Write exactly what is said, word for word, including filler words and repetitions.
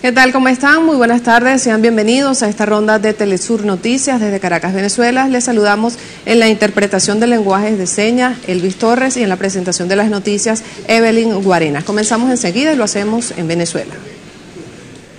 ¿Qué tal? ¿Cómo están? Muy buenas tardes. Sean bienvenidos a esta ronda de Telesur Noticias desde Caracas, Venezuela. Les saludamos en la interpretación de lenguajes de señas, Elvis Torres, y en la presentación de las noticias, Evelyn Guarenas. Comenzamos enseguida y lo hacemos en Venezuela.